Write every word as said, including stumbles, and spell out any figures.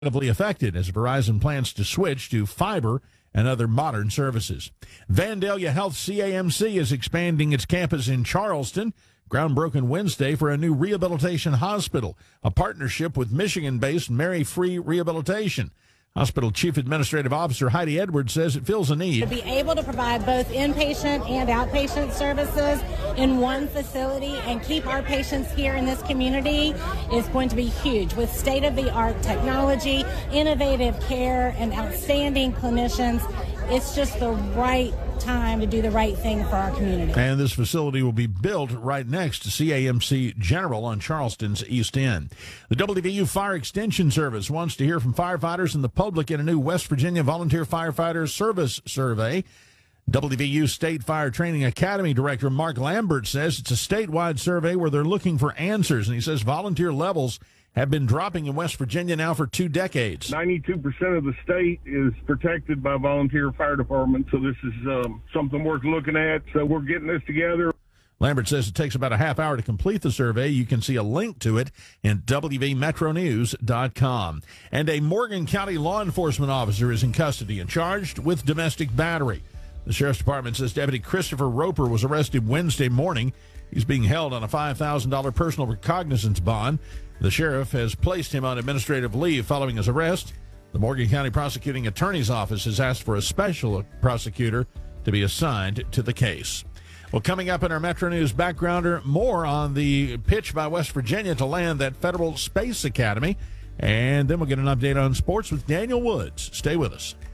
affected as Verizon plans to switch to fiber and other modern services. Vandalia Health C A M C is expanding its campus in Charleston. Groundbroken Wednesday for a new rehabilitation hospital, a partnership with Michigan-based Mary Free Rehabilitation. Hospital Chief Administrative Officer Heidi Edwards says it fills a need. To be able to provide both inpatient and outpatient services in one facility and keep our patients here in this community is going to be huge. With state-of-the-art technology, innovative care, and outstanding clinicians, it's just the right time to do the right thing for our community. And this facility will be built right next to C A M C General on Charleston's East End. The W V U Fire Extension Service wants to hear from firefighters and the public in a new West Virginia Volunteer Firefighter Service survey. W V U State Fire Training Academy Director Mark Lambert says it's a statewide survey where they're looking for answers, and he says volunteer levels have been dropping in West Virginia now for two decades. ninety-two percent of the state is protected by volunteer fire departments, so this is um, something worth looking at. So we're getting this together. Lambert says it takes about a half hour to complete the survey. You can see a link to it in W V metro news dot com. And a Morgan County law enforcement officer is in custody and charged with domestic battery. The Sheriff's Department says Deputy Christopher Roper was arrested Wednesday morning. He's being held on a five thousand dollars personal recognizance bond. The sheriff has placed him on administrative leave following his arrest. The Morgan County Prosecuting Attorney's Office has asked for a special prosecutor to be assigned to the case. Well, coming up in our Metro News Backgrounder, more on the pitch by West Virginia to land that Federal Space Academy. And then we'll get an update on sports with Daniel Woods. Stay with us.